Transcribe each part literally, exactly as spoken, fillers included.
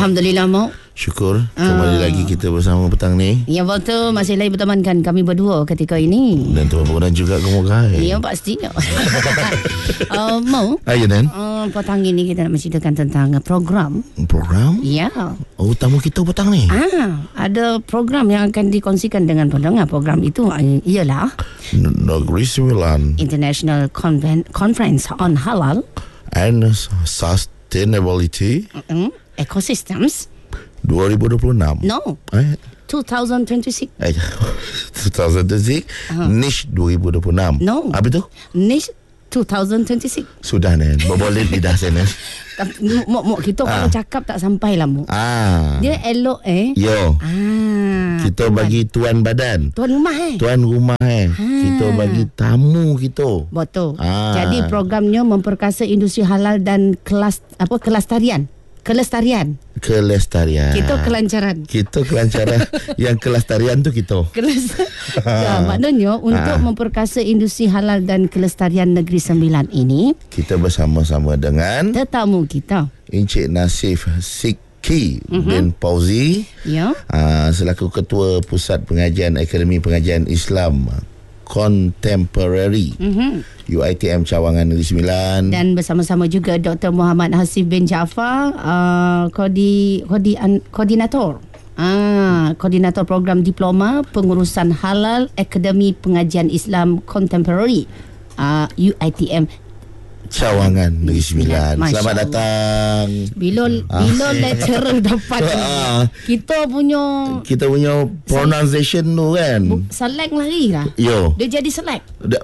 Alhamdulillah, Mak. Syukur kembali uh. lagi kita bersama petang ni. Ya, betul. Masih lagi bertemankan kami berdua ketika ini. Dan tuan-tuan juga kemukai. Ya, pastinya. uh, Mau? Ayo, Dan. Uh, petang ini kita nak menceritakan tentang program. Program? Ya. Oh, tamu kita petang ni. Ah, ada program yang akan dikongsikan dengan pendengar. Program itu ialah Negeri Sembilan International Conven- Conference on Halal and Sustainability uh, Ecosystems dua ribu dua puluh enam. No. Eh? dua ribu dua puluh enam. Eh, dua ribu dua puluh enam. Uh-huh. Niche dua ribu dua puluh enam. No. Apa tu? Niche dua ribu dua puluh enam. Sudah, Nen. Berboleh lidah saya, Nen. Mok, mok, kita kalau ah. cakap tak sampai lah, Mok. Ah. Dia elok eh. Yo. Ah. Kita tuan. bagi tuan badan. Tuan rumah eh. Tuan rumah eh. Ha. Kita bagi tamu kita. Betul. Ah. Jadi programnya memperkasa industri halal dan kelas apa kelestarian. Kelestarian. Kelestarian. Kita kelancaran. Kita kelancaran. Yang kelestarian tu kita. Kelestarian. Ya, maknanya untuk ha. memperkasa industri halal dan kelestarian Negeri Sembilan ini, kita bersama-sama dengan tetamu kita, Encik Nasif Sikki uh-huh. bin Pauzi, ya. uh, selaku Ketua Pusat Pengajian Akademi Pengajian Islam Contemporary uh-huh. U I T M Cawangan Negeri Sembilan, dan bersama-sama juga Doktor Muhammad Hasif bin Jaafar, uh, koordi, koordi, koordinator ah, koordinator program diploma pengurusan halal Akademi Pengajian Islam Contemporary uh, U I T M Cawangan Negeri Sembilan. Selamat datang. Bila ah. bila lecturer dapat ah. kita punya kita punya pronunciation tu kan. Select lagi lah. Yo. Dia jadi select.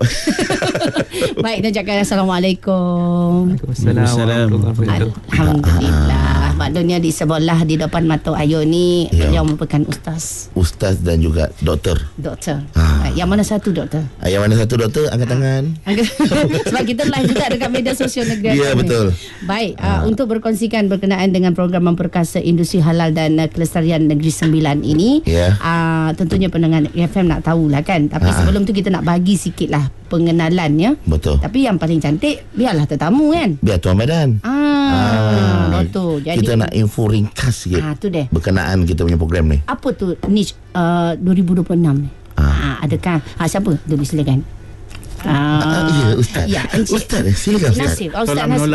Baik, dan cakap Assalamualaikum. Waalaikumsalam. Alhamdulillah. Maknanya di sebelah di depan mata Ayu ni beliau merupakan ustaz. Ustaz dan juga doktor. Doktor. Ah. Yang mana satu doktor? Ah, yang mana satu doktor? Angkat ah. tangan. Sebab kita live juga dekat media sosial negara. Ya, betul. Baik, uh, untuk berkongsikan berkenaan dengan program memperkasa industri halal dan uh, kelestarian Negeri Sembilan ini, yeah. uh, tentunya pendengar F M nak tahulah kan. Tapi uh. sebelum tu kita nak bagi sikitlah pengenalannya. Betul. Tapi yang paling cantik biarlah tetamu kan. Biar tuan badan. Ah, ah. betul. Jadi kita nak info ringkas sikit. Ah, tu deh. Berkenaan kita punya program ni. Apa tu niche uh, dua ribu dua puluh enam ni? Ah. Ah, adakah ah, siapa? Dulu silakan. Ah, uh, ya, Ustaz. Ya, Ustaz, silakan Ustaz. Nasif. Oh, Ustaz Nasif.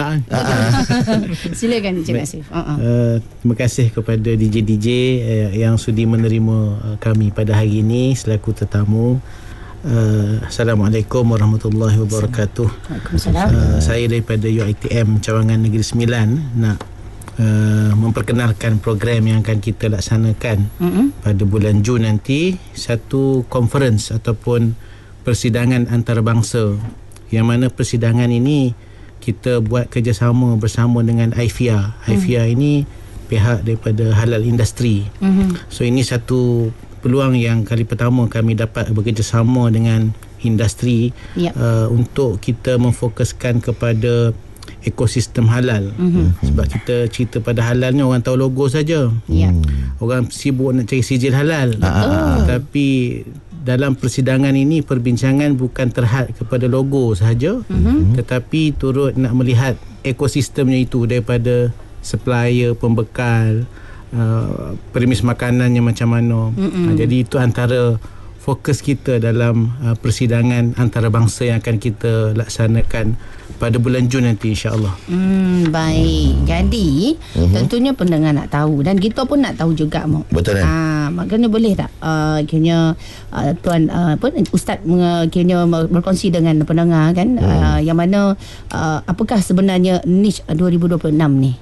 Silakan Encik Nasif. Uh-uh. Uh, terima kasih kepada D J D J uh, yang sudi menerima uh, kami pada hari ini selaku tetamu. Uh, Assalamualaikum warahmatullahi wabarakatuh. Waalaikumsalam. Uh, saya daripada U I T M Cawangan Negeri Sembilan nak uh, memperkenalkan program yang akan kita laksanakan uh-huh. pada bulan Jun nanti, satu conference ataupun persidangan antarabangsa, yang mana persidangan ini kita buat kerjasama bersama dengan I F I A. Hmm. I F I A ini pihak daripada halal industri. Hmm. So ini satu peluang yang kali pertama kami dapat bekerjasama dengan industri yep. uh, untuk kita memfokuskan kepada ekosistem halal. Hmm. Sebab kita cerita pada halal ni orang tahu logo saja. Yep. Orang sibuk nak cari sijil halal. Ah. Tapi dalam persidangan ini perbincangan bukan terhad kepada logo sahaja, mm-hmm. tetapi turut nak melihat ekosistemnya itu, daripada supplier, pembekal, uh, premis makanannya macam mana. Mm-hmm. Uh, jadi itu antara fokus kita dalam uh, persidangan antarabangsa yang akan kita laksanakan pada bulan Jun nanti, insya-Allah. Hmm, baik. Jadi uh-huh. tentunya pendengar nak tahu dan kita pun nak tahu juga, Mak. Betul kan? Ah, maknanya boleh tak uh, kira uh, tuan uh, apa ustaz uh, kira berkongsi dengan pendengar kan, hmm. uh, yang mana uh, apakah sebenarnya niche dua ribu dua puluh enam ni?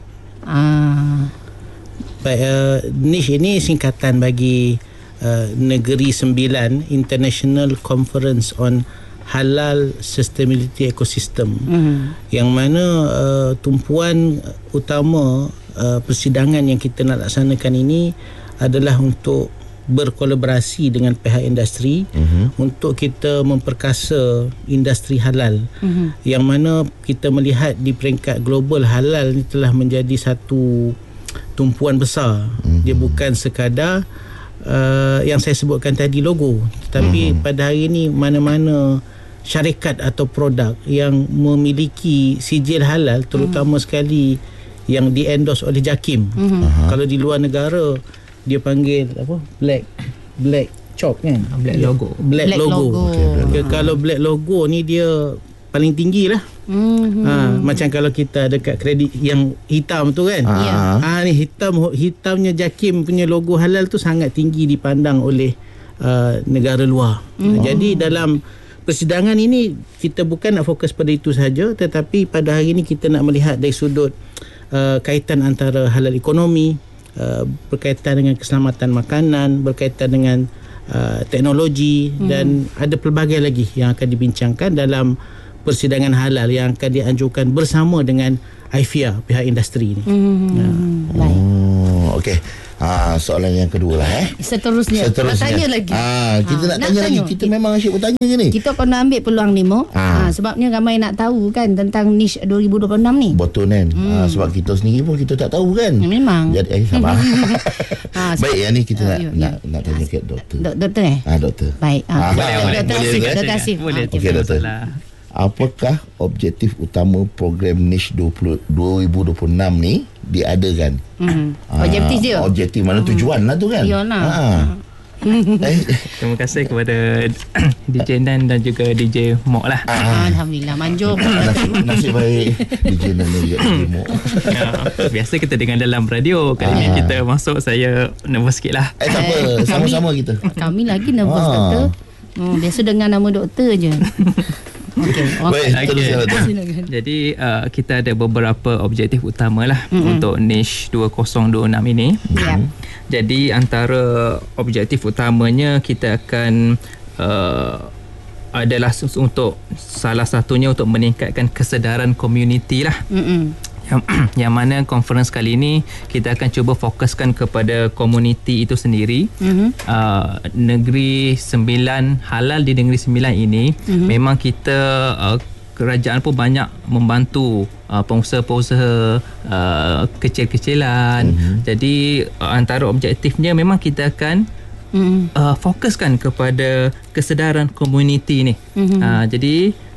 Ah. Baik, uh, niche ini singkatan bagi Uh, Negeri Sembilan International Conference on Halal Sustainability Ecosystem, mm. yang mana uh, tumpuan utama uh, persidangan yang kita nak laksanakan ini adalah untuk berkolaborasi dengan pihak industri mm-hmm. untuk kita memperkasa industri halal, mm-hmm. yang mana kita melihat di peringkat global halal ini telah menjadi satu tumpuan besar. Mm-hmm. Dia bukan sekadar Uh, yang saya sebutkan tadi logo, tetapi hmm. pada hari ini mana-mana syarikat atau produk yang memiliki sijil halal, terutama hmm. sekali yang di-endorse oleh JAKIM. Mm-hmm. Kalau di luar negara dia panggil apa? Black black chalk kan? Black logo. Black, black logo. logo. Okay, black logo. Kalau black logo ni dia paling tinggi lah. Mm-hmm. Ha, macam kalau kita dekat kredit yang hitam tu kan. Yeah. Ha, ni hitam hitamnya JAKIM punya logo halal tu sangat tinggi dipandang oleh uh, negara luar. Mm-hmm. Jadi dalam persidangan ini kita bukan nak fokus pada itu sahaja, tetapi pada hari ini kita nak melihat dari sudut uh, kaitan antara halal ekonomi, uh, berkaitan dengan keselamatan makanan, berkaitan dengan uh, teknologi, hmm. dan ada pelbagai lagi yang akan dibincangkan dalam persidangan halal yang akan dianjurkan bersama dengan I F I A, pihak industri ini. Hmm. Ya. Baik. Oh, okey. Ha, soalan yang kedua lah eh. Seterusnya, Seterusnya. nak tanya lagi. Ha, kita ha, nak, nak tanya, tanya lagi. Kita kita, memang asyik bertanya je ni. Kita kena ambil peluang ni, Mo. Ha. Ha, sebabnya ramai nak tahu kan tentang niche dua ribu dua puluh enam ni. Betul kan. Hmm. Ha, sebab kita sendiri pun kita tak tahu kan. Memang. Jadi eh sabar. Ha, baik, yang ni kita uh, nak, yuk, nak yuk. nak tanya ke doktor. Dok, doktor eh? Ah, doktor. Baik. Ha. Ha, Doktor Asif. boleh, Doktor Asif. Boleh. Okey, doktor. Apakah objektif utama program Niche dua ribu dua puluh enam ni diadakan? Hmm. Ha, Objektif dia? Objektif mana tujuan lah tu kan? Yalah. Ha. Terima kasih kepada D J Nan dan juga D J Mok lah. Ah, Alhamdulillah, manjur. nasib, nasib baik D J Nan juga D J Mok. Ya, biasa kita dengar dalam radio. Kali ni kita masuk, saya nervous sikit lah. Eh tak apa, sama-sama kita. Kami lagi nervous, Ah. doktor. Hmm, biasa dengar nama doktor je. Okey. Baik, Okey. teruskan doktor. Silakan. Jadi uh, kita ada beberapa objektif utama lah Mm-mm. untuk Niche dua ribu dua puluh enam ini. Ya. Jadi antara objektif utamanya kita akan uh, adalah untuk salah satunya untuk meningkatkan kesedaran komuniti lah. Mm-mm. Yang, yang mana conference kali ini kita akan cuba fokuskan kepada komuniti itu sendiri. Mm-hmm. Uh, negeri sembilan, halal di negeri sembilan ini, mm-hmm. memang kita uh, kerajaan pun banyak membantu uh, pengusaha-pengusaha uh, kecil-kecilan. Mm-hmm. Jadi uh, antara objektifnya memang kita akan mm-hmm. uh, fokuskan kepada kesedaran komuniti ni. Mm-hmm. Uh, jadi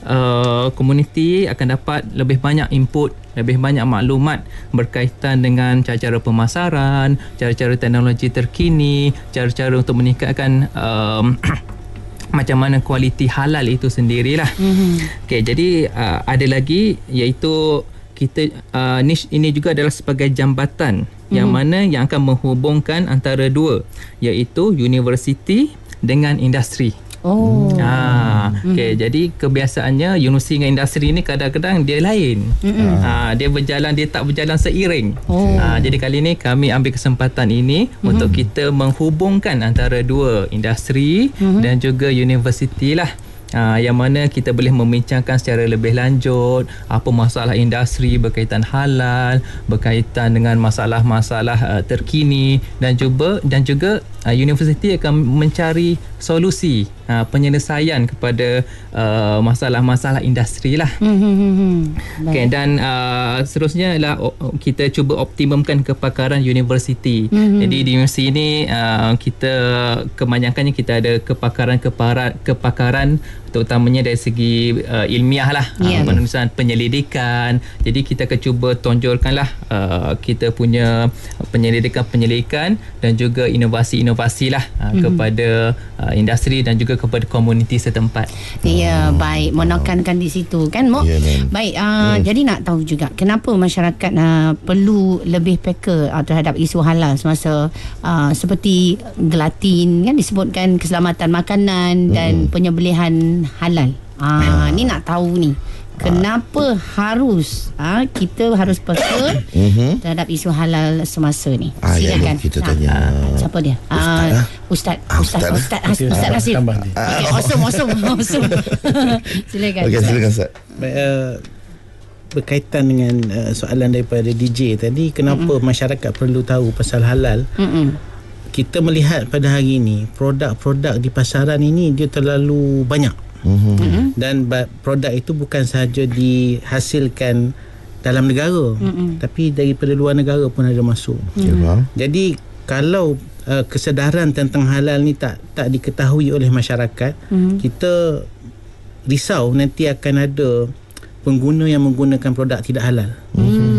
uh, komuniti akan dapat lebih banyak input, lebih banyak maklumat berkaitan dengan cara-cara pemasaran, cara-cara teknologi terkini, cara-cara untuk meningkatkan um, macam mana kualiti halal itu sendirilah. Mm-hmm. Okey, jadi uh, ada lagi iaitu kita uh, niche ini juga adalah sebagai jambatan mm-hmm. yang mana yang akan menghubungkan antara dua, iaitu universiti dengan industri. Oh. Ha, okey, mm-hmm. jadi kebiasaannya universiti dengan industri ni kadang-kadang dia lain. Mm-hmm. Ha, dia berjalan, dia tak berjalan seiring. Oh. Ha, jadi kali ni kami ambil kesempatan ini mm-hmm. untuk kita menghubungkan antara dua industri mm-hmm. dan juga universiti lah. Ha, yang mana kita boleh membincangkan secara lebih lanjut apa masalah industri berkaitan halal, berkaitan dengan masalah-masalah uh, terkini, dan juga dan juga uh, universiti akan mencari solusi uh, penyelesaian kepada uh, masalah-masalah industri lah. Mm-hmm. Okay, dan uh, seterusnya ialah uh, kita cuba optimumkan kepakaran universiti. Mm-hmm. Jadi di universiti ini uh, kita kebanyakannya kita ada kepakaran-kepakaran kepakaran terutamanya dari segi uh, ilmiah lah, yeah. uh, penulisan penyelidikan. Jadi kita akan cuba tonjolkanlah uh, kita punya penyelidikan-penyelidikan dan juga inovasi-inovasi lah uh, mm-hmm. kepada uh, industri dan juga kepada komuniti setempat. Ya, baik, menekankan di situ kan, Mok. Yeah, baik, uh, yes. Jadi nak tahu juga kenapa masyarakat uh, perlu lebih peka uh, terhadap isu halal semasa uh, seperti gelatin kan, disebutkan keselamatan makanan dan mm. penyembelihan halal. Ah, ni nak tahu ni. Kenapa ah. harus ah, kita harus peka mm-hmm. terhadap isu halal semasa ni? Ah, silakan. Ya, kita tanya. Ah, siapa dia? Ustaz. Ah, Ustaz. Ah, Ustaz. Ustaz. Ustaz. Ustaz, Ustaz Nasir. Okay, awesome, awesome, awesome. Silakan. Okey, silakan Ustaz. Baik, uh, berkaitan dengan uh, soalan daripada D J tadi, kenapa mm-hmm. masyarakat perlu tahu pasal halal? Mm-hmm. Kita melihat pada hari ini produk-produk di pasaran ini dia terlalu banyak. Mm-hmm. Dan produk itu bukan sahaja dihasilkan dalam negara, mm-hmm. tapi daripada luar negara pun ada masuk. Mm-hmm. Jadi kalau uh, kesedaran tentang halal ni tak tak diketahui oleh masyarakat, mm-hmm. kita risau nanti akan ada pengguna yang menggunakan produk tidak halal. Mm-hmm.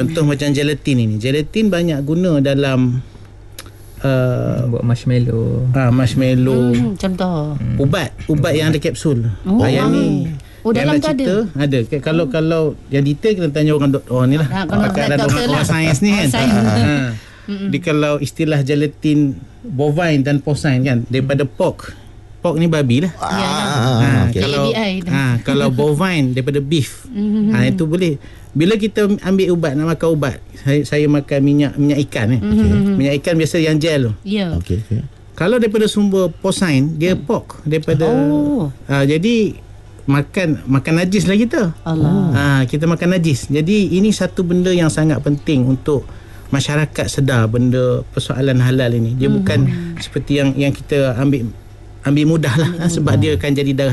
Contoh macam gelatin ini. Gelatin banyak guna dalam uh, buat marshmallow. Ah, marshmallow. Hmm, contoh. Ubat, ubat yang ada kapsul. Oh. Ayam ni. Oh, dalam tu ada? Ada. Kalau kalau yang detail kita tanya orang doktor oh, ni lah. Ha, kalau Pakar dan doktor orang lah. sains ni kan. Oh, sains. Ha. Di kalau istilah gelatin bovine dan porcine kan daripada pork. Pork ni babi lah. Ya. Ha, okey. kalau A B I tu. ha, kalau bovine daripada beef. Ha, itu boleh. Bila kita ambil ubat, nak makan ubat, saya, saya makan minyak minyak ikan eh. Minyak ikan biasa yang gel tu. Ya. Okey, okey. Kalau daripada sumber porcine, dia pork daripada Oh. ha, jadi makan makan najis lah kita. Allah. Ha, kita makan najis. Jadi ini satu benda yang sangat penting untuk masyarakat sedar benda persoalan halal ini. Dia bukan seperti yang yang kita ambil ambil mudah lah, sebab dia akan jadi darah